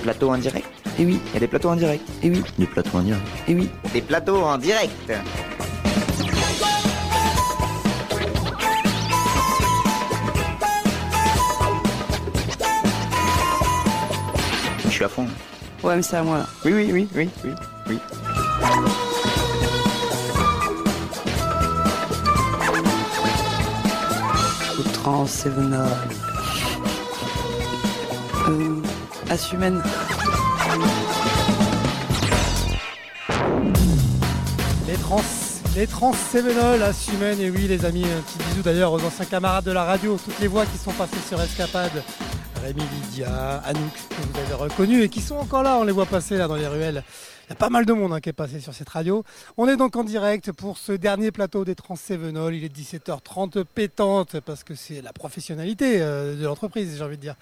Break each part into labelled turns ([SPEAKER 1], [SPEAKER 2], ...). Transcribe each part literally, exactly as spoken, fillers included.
[SPEAKER 1] plateaux en direct. Eh oui, il y a des plateaux en direct. Eh oui, des plateaux en direct. Eh oui, des plateaux en direct. Je suis à fond.
[SPEAKER 2] Ouais, mais c'est à moi là.
[SPEAKER 1] Oui, oui, oui, oui, oui, oui.
[SPEAKER 2] Transsévenol. Euh, Assumène.
[SPEAKER 3] Les trans, les Transsévenol, Assumène, et oui les amis, un petit bisou d'ailleurs aux anciens camarades de la radio, toutes les voix qui sont passées sur Escapade, Rémi, Lydia, Anouk, que vous avez reconnus et qui sont encore là, on les voit passer là dans les ruelles. Il y a pas mal de monde hein, qui est passé sur cette radio. On est donc en direct pour ce dernier plateau des Transsévenol. Il est dix-sept heures trente pétante parce que c'est la professionnalité euh, de l'entreprise, j'ai envie de dire.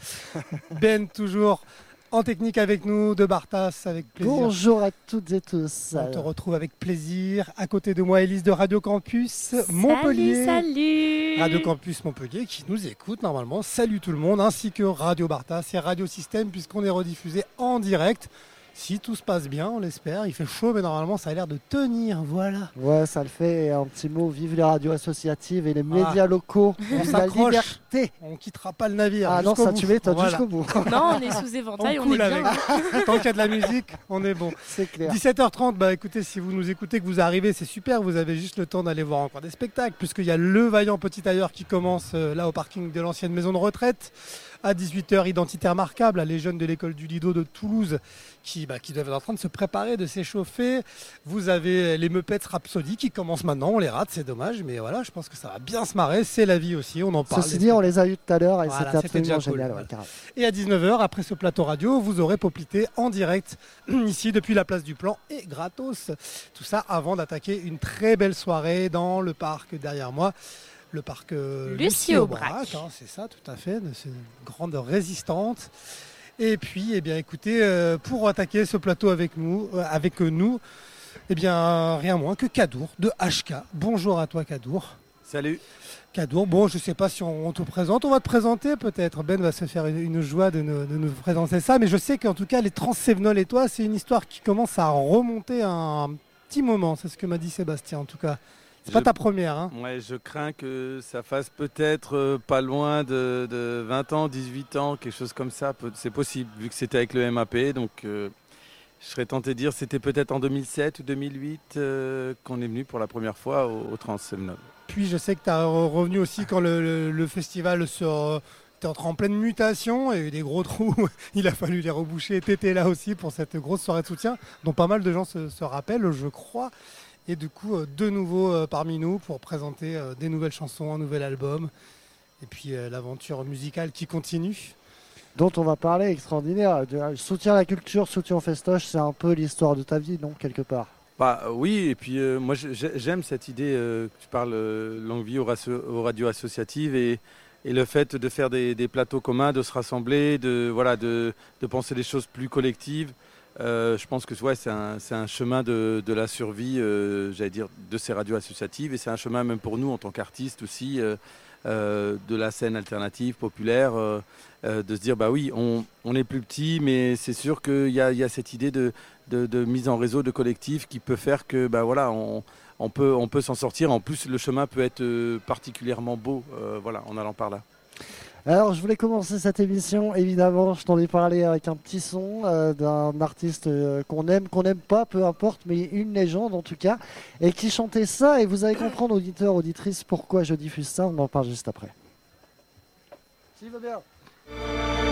[SPEAKER 3] Ben, toujours en technique avec nous, de Bartas, avec plaisir.
[SPEAKER 4] Bonjour à toutes et tous.
[SPEAKER 3] On te retrouve avec plaisir. À côté de moi, Élise de Radio Campus Montpellier.
[SPEAKER 5] Salut, salut.
[SPEAKER 3] Radio Campus Montpellier qui nous écoute normalement. Salut tout le monde, ainsi que Radio Bartas et Radio Système puisqu'on est rediffusé en direct. Si tout se passe bien, on l'espère. Il fait chaud, mais normalement, ça a l'air de tenir. Voilà.
[SPEAKER 4] Ouais, ça le fait. Et un petit mot, vive les radios associatives et les médias
[SPEAKER 3] ah.
[SPEAKER 4] locaux.
[SPEAKER 3] On
[SPEAKER 4] vive la liberté.
[SPEAKER 3] On ne quittera pas le navire.
[SPEAKER 4] Ah non, ça
[SPEAKER 3] bout.
[SPEAKER 4] tu m'étonnes
[SPEAKER 3] Voilà.
[SPEAKER 4] jusqu'au bout.
[SPEAKER 5] Non, on est sous éventail, on,
[SPEAKER 3] on
[SPEAKER 5] est bien.
[SPEAKER 3] avec. Tant qu'il y a de la musique, on est bon.
[SPEAKER 4] C'est clair.
[SPEAKER 3] dix-sept heures trente, bah écoutez, si vous nous écoutez, que vous arrivez, c'est super. Vous avez juste le temps d'aller voir encore des spectacles, puisqu'il y a Le Vaillant Petit Ailleurs qui commence euh, là au parking de l'ancienne maison de retraite. À dix-huit heures, Identité remarquable, les jeunes de l'école du Lido de Toulouse qui, bah, qui doivent être en train de se préparer, de s'échauffer. Vous avez les Muppets Rhapsody qui commencent maintenant, on les rate, c'est dommage, mais voilà, je pense que ça va bien se marrer, c'est la vie aussi, on en parle.
[SPEAKER 4] Ceci dit, on les a eus tout à l'heure et
[SPEAKER 3] Voilà,
[SPEAKER 4] c'était
[SPEAKER 3] c'était
[SPEAKER 4] absolument
[SPEAKER 3] déjà cool,
[SPEAKER 4] génial.
[SPEAKER 3] voilà.
[SPEAKER 4] Ouais, carrément.
[SPEAKER 3] Et à dix-neuf heures, après ce plateau radio, vous aurez Poplité en direct, ici depuis la place du Plan et gratos. Tout ça avant d'attaquer une très belle soirée dans le parc derrière moi. Le parc euh,
[SPEAKER 5] Lucie Aubrac,
[SPEAKER 3] hein, c'est ça, tout à fait, c'est une grande résistante. Et puis, eh bien, écoutez, euh, pour attaquer ce plateau avec nous, euh, avec nous, eh bien, rien moins que Kadour de H K. Bonjour à toi, Kadour.
[SPEAKER 6] Salut.
[SPEAKER 3] Kadour, bon, je ne sais pas si on, on te présente, on va te présenter peut-être. Ben va se faire une, une joie de nous, de nous présenter ça, mais je sais qu'en tout cas, les Transsévenol et toi, c'est une histoire qui commence à remonter à un petit moment. C'est ce que m'a dit Sébastien, en tout cas. C'est pas
[SPEAKER 6] Je-
[SPEAKER 3] ta première, hein.
[SPEAKER 6] Ouais, je crains que ça fasse peut-être euh, pas loin de, de vingt ans, dix-huit ans, quelque chose comme ça. Peut- C'est possible, vu que c'était avec le M A P. Donc, euh, je serais tenté de dire c'était peut-être en deux mille sept ou deux mille huit euh, qu'on est venu pour la première fois au, au Transsévenol.
[SPEAKER 3] Puis je sais que tu es revenu aussi quand le, le- le festival sur, était en pleine mutation, il y a eu des gros trous, il a fallu les reboucher. Tu étais là aussi pour cette grosse soirée de soutien, dont pas mal de gens se, se rappellent, je crois. Et du coup, euh, de nouveau euh, parmi nous pour présenter euh, des nouvelles chansons, un nouvel album. Et puis euh, l'aventure musicale qui continue.
[SPEAKER 4] Dont on va parler, extraordinaire. De- Soutien à la culture, soutien au festoche, c'est un peu l'histoire de ta vie, non, quelque part.
[SPEAKER 6] Bah, euh, oui, et puis euh, moi je- j'ai- j'aime cette idée euh, que tu parles euh, longue vie aux, rasso- aux radios associatives et, et le fait de faire des, des plateaux communs, de se rassembler, de, voilà, de, de penser des choses plus collectives. Euh, je pense que ouais, c'est un, c'est un chemin de, de la survie, euh, j'allais dire, de ces radios associatives, et c'est un chemin même pour nous en tant qu'artistes aussi, euh, euh, de la scène alternative, populaire, euh, euh, de se dire, bah oui, on, on est plus petit, mais c'est sûr qu'il y a, il y a cette idée de, de, de mise en réseau, de collectif, qui peut faire que, bah voilà, on, on peut, on peut s'en sortir. En plus, le chemin peut être euh, particulièrement beau, euh, voilà, en allant par là.
[SPEAKER 4] Alors, je voulais commencer cette émission, évidemment, je t'en ai parlé avec un petit son euh, d'un artiste euh, qu'on aime, qu'on n'aime pas, peu importe, mais une légende en tout cas, et qui chantait ça, et vous allez comprendre, auditeurs, auditrices, pourquoi je diffuse ça, on en parle juste après. Si, va bien.